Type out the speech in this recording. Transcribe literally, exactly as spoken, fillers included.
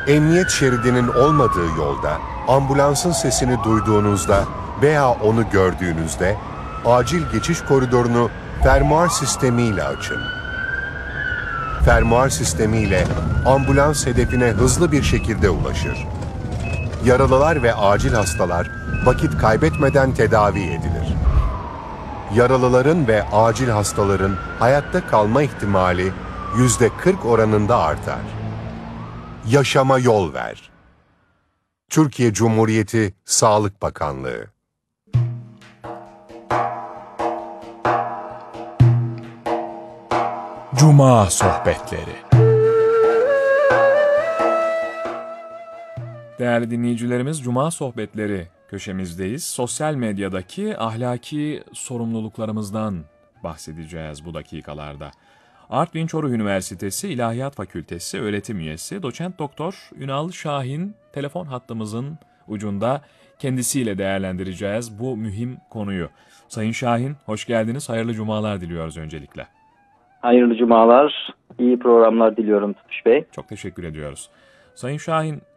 Emniyet şeridinin olmadığı yolda ambulansın sesini duyduğunuzda veya onu gördüğünüzde acil geçiş koridorunu fermuar sistemiyle açın. Fermuar sistemiyle ambulans hedefine hızlı bir şekilde ulaşır. Yaralılar ve acil hastalar vakit kaybetmeden tedavi edilir. Yaralıların ve acil hastaların hayatta kalma ihtimali yüzde kırk oranında artar. Yaşama yol ver. Türkiye Cumhuriyeti Sağlık Bakanlığı. Cuma Sohbetleri. Değerli dinleyicilerimiz, Cuma Sohbetleri köşemizdeyiz. Sosyal medyadaki ahlaki sorumluluklarımızdan bahsedeceğiz bu dakikalarda. Artvin Çoruh Üniversitesi İlahiyat Fakültesi öğretim üyesi Doçent Doktor Ünal Şahin telefon hattımızın ucunda, kendisiyle değerlendireceğiz bu mühim konuyu. Sayın Şahin, hoş geldiniz. Hayırlı cumalar diliyoruz öncelikle. Hayırlı cumalar, iyi programlar diliyorum Tutmuş Bey. Çok teşekkür ediyoruz. Sayın Şahin,